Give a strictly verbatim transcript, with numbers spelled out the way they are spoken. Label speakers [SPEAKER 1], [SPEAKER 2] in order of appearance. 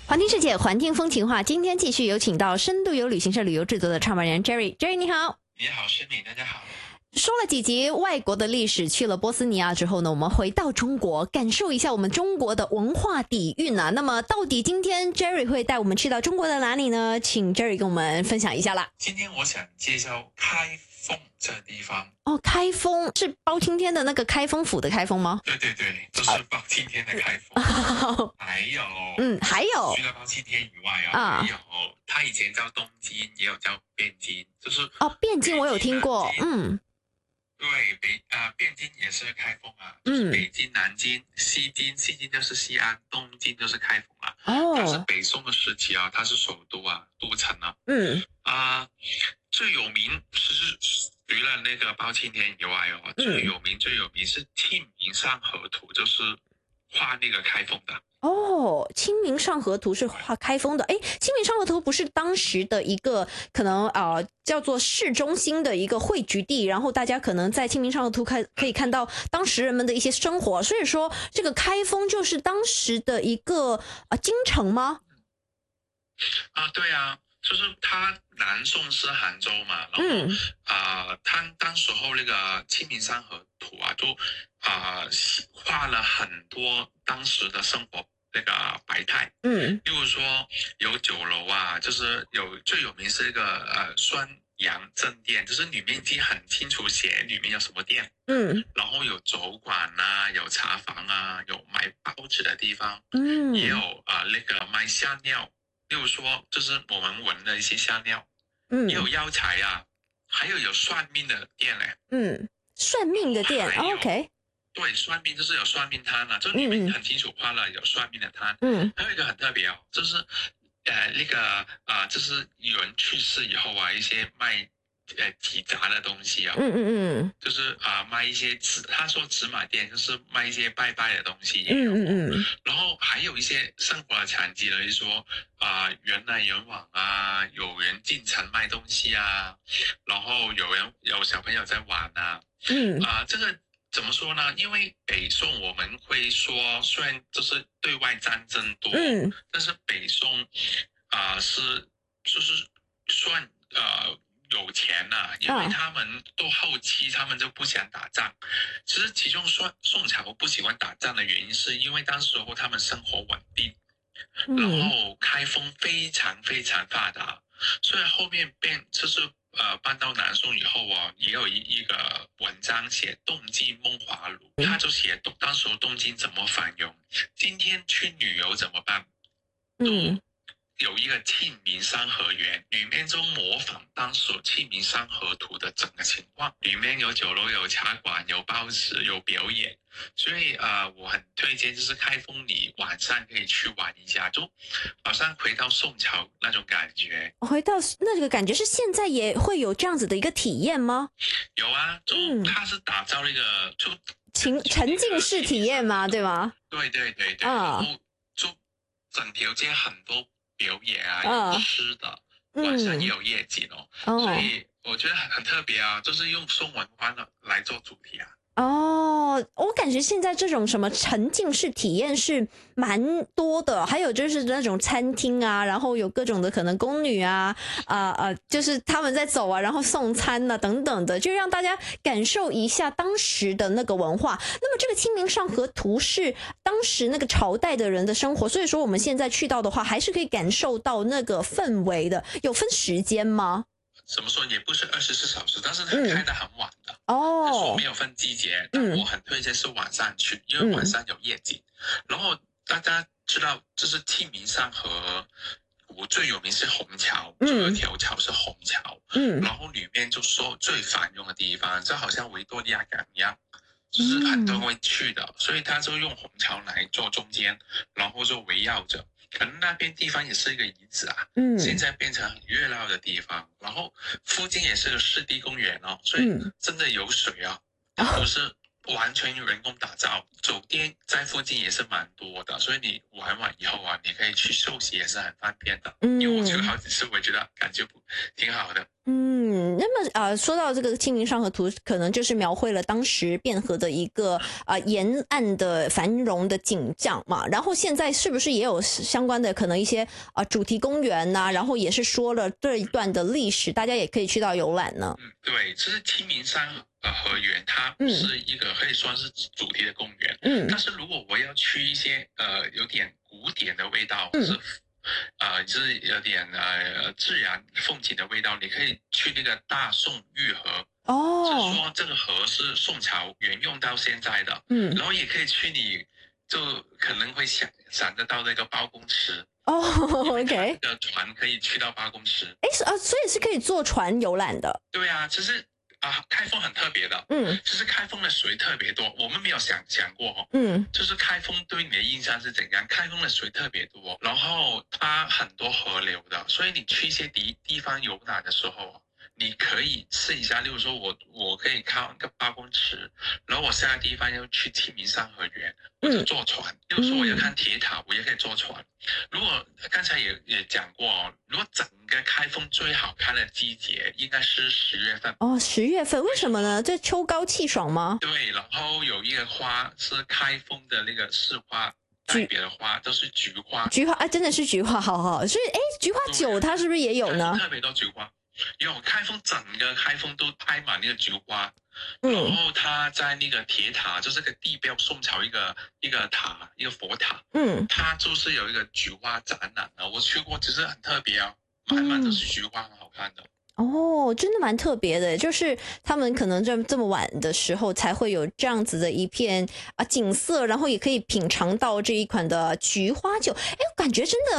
[SPEAKER 1] 环听世界，环听风情话。今天继续有请到深度游旅行社旅游制作的创办人 Jerry。Jerry 你好。
[SPEAKER 2] 你好，诗敏，大家好。
[SPEAKER 1] 说了几集外国的历史，去了波斯尼亚之后呢，我们回到中国，感受一下我们中国的文化底蕴啊。那么到底今天 Jerry 会带我们去到中国的哪里呢？请 Jerry 跟我们分享一下啦。
[SPEAKER 2] 今天我想介绍开封这个地方。
[SPEAKER 1] 哦，开封是包青天的那个开封府的开封吗？
[SPEAKER 2] 对对对，就是包青天的开封。还有，
[SPEAKER 1] 嗯，还有
[SPEAKER 2] 除了包青天以外啊，
[SPEAKER 1] 啊
[SPEAKER 2] 还有它以前叫东京，也有叫汴京，就是
[SPEAKER 1] 哦，汴京我有听过，嗯。
[SPEAKER 2] 对，北啊、呃，汴京也是开封啊，就是北京、南京、西京，西京就是西安，东京就是开封啊。
[SPEAKER 1] 哦，
[SPEAKER 2] 它是北宋的时期啊，它是首都啊，都城啊。
[SPEAKER 1] 嗯
[SPEAKER 2] 啊、呃，最有名是除了那个包青天以外哦，最有名最有名是《清明上河图》，就是画那个开封的。
[SPEAKER 1] 哦，《清明上河图》是画开封的。哎，《清明上河图》不是当时的一个可能呃叫做市中心的一个汇聚地，然后大家可能在《清明上河图》看可以看到当时人们的一些生活，所以说这个开封就是当时的一个啊、呃、京城吗？
[SPEAKER 2] 啊，对啊，就是它南宋是杭州嘛，然后啊、嗯呃，他当时候那个《清明上河图》啊，就啊、呃、画了很多当时的生活那个百态，
[SPEAKER 1] 嗯，
[SPEAKER 2] 例如说有酒楼啊，就是有最有名是那个呃双阳正店，就是里面已经很清楚写里面有什么店，
[SPEAKER 1] 嗯，
[SPEAKER 2] 然后有酒馆啊，有茶房啊，有卖包子的地方，
[SPEAKER 1] 嗯，
[SPEAKER 2] 也有啊、呃、那个卖香料。例如说，就是我们闻的一些香料，嗯，也有药材啊，还有有算命的店嘞，
[SPEAKER 1] 嗯，算命的店 ，OK，
[SPEAKER 2] 对，算命就是有算命摊啊，就里面很清楚画了有算命的摊，嗯，还有一个很特别哦，就是呃那个啊、呃，就是有人去世以后啊，一些卖呃几杂的东西啊，嗯嗯嗯，就是啊、呃、卖一些纸，他说纸马店就是卖一些拜拜的东西也有，嗯嗯嗯，然后还有一些生活的残疾的，就是说啊、呃、人来人往啊，有人进城卖东西啊，然后有人有小朋友在玩啊，嗯啊、呃、这个怎么说呢？因为北宋我们会说，虽然就是对外战争多，嗯，但是北宋啊、呃、是就是算呃。有钱呐、啊，因为他们到后期他们就不想打仗。其实其中宋宋朝不喜欢打仗的原因，是因为当时候他们生活稳定，然后开封非常非常发达，所以后面变就是呃搬到南宋以后啊，也有一一个文章写东晋梦华录，他就写东当时东晋怎么繁荣，今天去旅游怎么办？嗯。有一个清明上河园，里面就模仿当时清明上河图的整个情况，里面有酒楼、有茶馆、有包子、有表演，所以呃，我很推荐就是开封，你晚上可以去玩一下，就好像回到宋朝那种感觉。
[SPEAKER 1] 回到那个感觉是现在也会有这样子的一个体验吗？
[SPEAKER 2] 有啊，就、嗯、它是打造那个就
[SPEAKER 1] 情沉浸式体验嘛，对吗？
[SPEAKER 2] 对对对对，
[SPEAKER 1] 啊、
[SPEAKER 2] 然后就整条街很多表演啊，有吃的，嗯、晚上也有夜景哦，哦所以我觉得很很特别啊，就是用宋文化的来做主题啊。
[SPEAKER 1] 哦，我感觉现在这种什么沉浸式体验是蛮多的，还有就是那种餐厅啊，然后有各种的可能宫女啊，啊、呃、啊、呃，就是他们在走啊，然后送餐呐、啊、等等的，就让大家感受一下当时的那个文化。那么这个《清明上河图》是当时那个朝代的人的生活，所以说我们现在去到的话，还是可以感受到那个氛围的。有分时间吗？
[SPEAKER 2] 怎么说也不是二十四小时，但是它开得很晚的。
[SPEAKER 1] 哦、嗯，
[SPEAKER 2] 说没有分季节，但我很推荐是晚上去，因为晚上有夜景。嗯、然后大家知道，就是清明上河图最有名是虹桥，就有一条桥是虹桥。嗯，然后里面就说最繁荣的地方，就好像维多利亚港一样，就是很多人会去的，所以他就用虹桥来做中间，然后就围绕着。可能那边地方也是一个遗址啊，嗯，现在变成很热闹的地方，然后附近也是个湿地公园哦，所以真的有水啊，它不是完全有人工打造，酒店在附近也是蛮多的，所以你玩完以后啊，你可以去休息也是很方便的，嗯，因为我去了好几次，我觉得感觉不挺好的。
[SPEAKER 1] 嗯， 嗯，那么呃，说到这个《清明上河图》，可能就是描绘了当时汴河的一个啊、呃、沿岸的繁荣的景象嘛。然后现在是不是也有相关的可能一些啊、呃、主题公园呐、啊？然后也是说了这一段的历史，大家也可以去到游览呢。
[SPEAKER 2] 嗯，对，这是清明上河园，它是一个可以算是主题的公园。嗯，但是如果我要去一些呃有点古典的味道，嗯、是。呃，就是有点呃自然风景的味道，你可以去那个大宋御河哦，就是说这个河是宋朝沿用到现在的，嗯，然后也可以去你就可能会想想得到那个包公池哦 ，OK， 的船可以去到包公池，
[SPEAKER 1] 哎，啊，所以是可以坐船游览的，
[SPEAKER 2] 对啊，其实。啊，开封很特别的，嗯，就是开封的水特别多，我们没有想想过哦，嗯，就是开封对你的印象是怎样？开封的水特别多，然后它很多河流的，所以你去一些地地方游览的时候，你可以试一下，例如说我我可以看个八公尺，然后我下个地方要去清明上河园，我就坐船，例如说我要看铁塔，我也可以坐船。如果刚才也也讲过哦，如果整个开封最好看的季节应该是十月份
[SPEAKER 1] 哦，十月份为什么呢？这秋高气爽吗？
[SPEAKER 2] 对，然后有一个花是开封的那个市花。代表的花都是菊花，
[SPEAKER 1] 菊花啊，真的是菊花，好好。所以，哎，菊花酒它是不是也有呢？
[SPEAKER 2] 特别多菊花，有开封整个开封都拍满那个菊花，嗯、然后它在那个铁塔，就是个地标宋朝一个一个塔，一个佛塔，嗯，它就是有一个菊花展览的，我去过，其实很特别啊，满满都是菊花，很好看的。
[SPEAKER 1] 哦，真的蛮特别的，就是他们可能这这么晚的时候才会有这样子的一片啊景色，然后也可以品尝到这一款的菊花酒。哎，我感觉真的。